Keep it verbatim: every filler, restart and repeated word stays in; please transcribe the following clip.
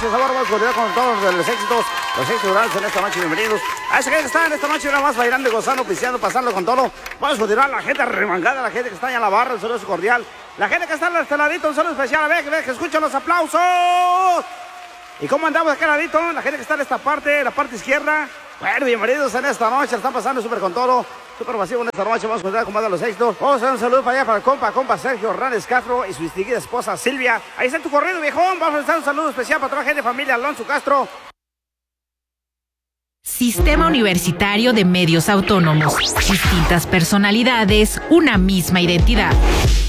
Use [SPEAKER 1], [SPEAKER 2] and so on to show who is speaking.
[SPEAKER 1] noche, sabor, vamos a continuar con todos los éxitos, los éxitos rurales en esta noche, bienvenidos. A esa gente que está en esta noche nada más bailando, gozando, pisteando, pasando con todo. Vamos a continuar, la gente remangada, la gente que está allá en la barra, un saludo cordial. La gente que está en este ladito, un saludo especial, a ver, que, que escuchan los aplausos. ¿Y cómo andamos aquí al ladito? La gente que está en esta parte, la parte izquierda. Bueno, bienvenidos en esta noche, la están pasando súper con todo. Súper vacío en esta noche, vamos a continuar con más de los éxitos. Vamos a hacer un saludo para allá para el compa, compa Sergio Hernández Castro y su distinguida esposa Silvia. Ahí está tu corrido, viejón. Vamos a hacer un saludo especial para toda la gente de familia Alonso Castro.
[SPEAKER 2] Sistema Universitario de Medios Autónomos. Distintas personalidades, una misma identidad.